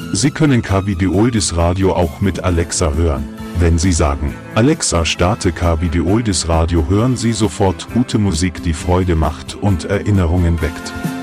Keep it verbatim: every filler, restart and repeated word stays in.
Sie können K-Video Radio auch mit Alexa hören. Wenn Sie sagen, Alexa, starte K-Video Radio, hören Sie sofort gute Musik, die Freude macht und Erinnerungen weckt.